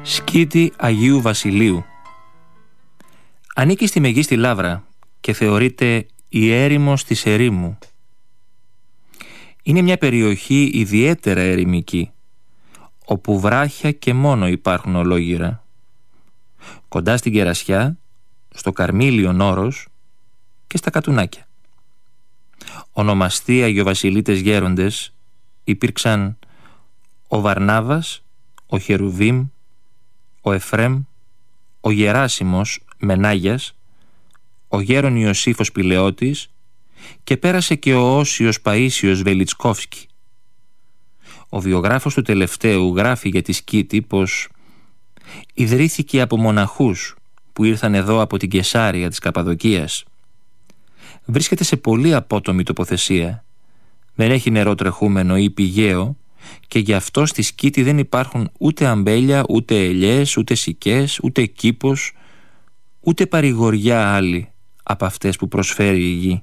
Σκήτη Αγίου Βασιλείου. Ανήκει στη Μεγίστη Λαύρα και θεωρείται η έρημος της ερήμου. Είναι μια περιοχή ιδιαίτερα ερημική, όπου βράχια και μόνο υπάρχουν ολόγυρα. Κοντά στην Κερασιά, στο Καρμίλιον Όρος και στα Κατουνάκια. Ονομαστοί Αγιοβασιλίτες γέροντες υπήρξαν ο Βαρνάβας, ο Χερουβίμ, ο Εφρέμ, ο Γεράσιμος Μενάγιας, ο γέρον Ιωσήφος Πηλαιώτης και πέρασε και ο Όσιος Παΐσιος Βελιτσκόφσκι. Ο βιογράφος του τελευταίου γράφει για τη Σκήτη πως ιδρύθηκε από μοναχούς που ήρθαν εδώ από την Κεσάρια της Καπαδοκίας. Βρίσκεται σε πολύ απότομη τοποθεσία. Δεν έχει νερό τρεχούμενο ή πηγαίο και γι' αυτό στη Σκήτη δεν υπάρχουν ούτε αμπέλια, ούτε ελιές, ούτε σικές, ούτε κήπος, ούτε παρηγοριά άλλη από αυτές που προσφέρει η γη.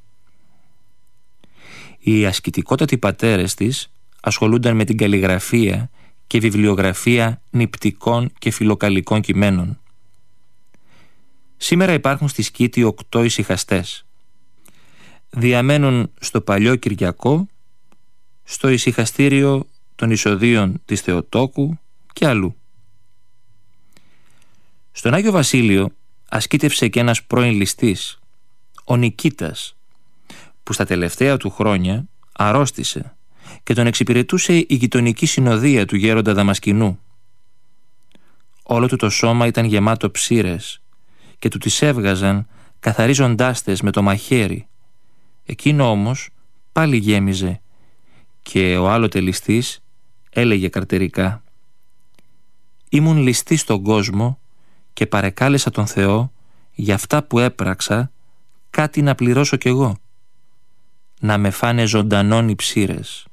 Οι ασκητικότατοι πατέρες της ασχολούνταν με την καλλιγραφία και βιβλιογραφία νηπτικών και φιλοκαλικών κειμένων. Σήμερα υπάρχουν στη Σκήτη 8 ησυχαστές. Διαμένουν στο Παλιό Κυριακό, στο ησυχαστήριο των Εισοδείων της Θεοτόκου και αλλού. Στον Άγιο Βασίλειο ασκήτευσε και ένας πρώην ληστής, ο Νικήτας, που στα τελευταία του χρόνια αρρώστησε και τον εξυπηρετούσε η γειτονική συνοδεία του γέροντα Δαμασκηνού. Όλο του το σώμα ήταν γεμάτο ψήρες και του τις έβγαζαν καθαρίζοντάς τες με το μαχαίρι. Εκείνο όμως πάλι γέμιζε και ο άλλοτε ληστής έλεγε καρτερικά: «Ήμουν ληστής στον κόσμο και παρεκάλεσα τον Θεό για αυτά που έπραξα κάτι να πληρώσω κι εγώ, να με φάνε ζωντανόν οι ψήρες».